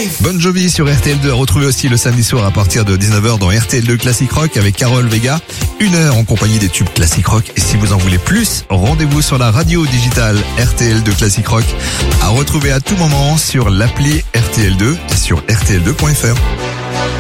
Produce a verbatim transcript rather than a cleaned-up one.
Bon Jovi sur R T L deux à retrouver aussi le samedi soir à partir de dix-neuf heures dans R T L deux Classic Rock avec Carole Vega. Une heure en compagnie des tubes Classic Rock. Et si vous en voulez plus, rendez-vous sur la radio digitale R T L deux Classic Rock à retrouver à tout moment sur l'appli R T L deux et sur R T L deux point F R.